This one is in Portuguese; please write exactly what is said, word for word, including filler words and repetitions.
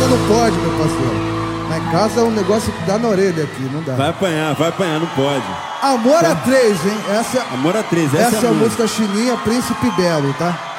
não pode, meu parceiro. Lá em casa é um negócio que dá na orelha aqui, não dá. Vai apanhar, vai apanhar, não pode. Amor a três, hein? Essa, Amor a três, essa, essa é a música. música chininha Príncipe Belo, tá?